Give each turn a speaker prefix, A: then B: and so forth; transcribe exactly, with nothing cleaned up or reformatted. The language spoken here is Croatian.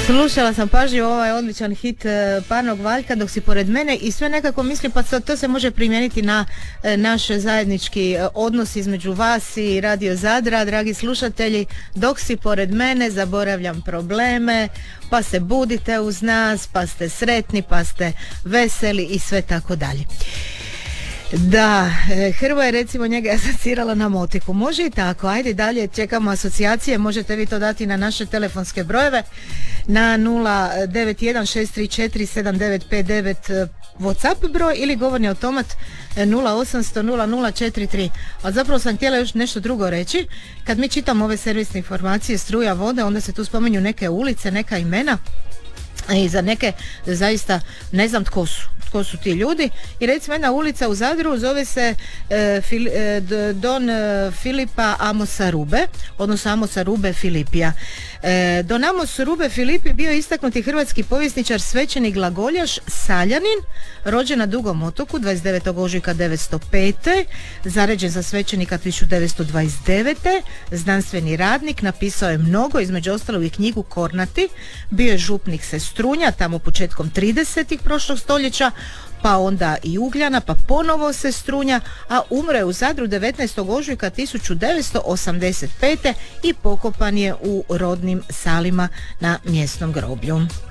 A: Slušala sam pažljivo ovaj odličan hit Parnog Valjka dok si pored mene i sve nekako mislim pa to se može primijeniti na naš zajednički odnos između vas i Radio Zadra. Dragi slušatelji, dok si pored mene zaboravljam probleme, pa se budite uz nas, pa ste sretni, pa ste veseli i sve tako dalje. Da, Hrvoje je recimo njega asocirala na motiku. Može i tako, ajde dalje, čekamo asocijacije, možete vi to dati na naše telefonske brojeve na nula devet jedan šest tri četiri sedam devet pet devet WhatsApp broj ili govorni automat nula osam sto nula nula četiri tri. A zapravo sam htjela još nešto drugo reći. Kad mi čitamo ove servisne informacije struja, vode, onda se tu spominju neke ulice, neka imena i za neke zaista ne znam tko su tko su ti ljudi i recimo jedna ulica u Zadru zove se e, Fil, e, Don e, Filipa Amosa Rube, odnosno Amosa Rube Filipija. e, Don Amos Rube Filipi bio istaknuti hrvatski povjesničar, svećenik, glagoljaš, Saljanin, rođen na Dugom otoku dvadeset devetog ožujka devetsto pete, zaređen za svećenika tisuću devetsto dvadeset devete, znanstveni radnik, napisao je mnogo, između ostalog i knjigu Kornati, bio je župnik Sestrunja tamo početkom tridesetih prošlog stoljeća, pa onda i Ugljana, pa ponovo Sestrunja, a umro je u Zadru devetnaestog ožujka tisuću devetsto osamdeset pete i pokopan je u rodnim Salima na mjesnom groblju.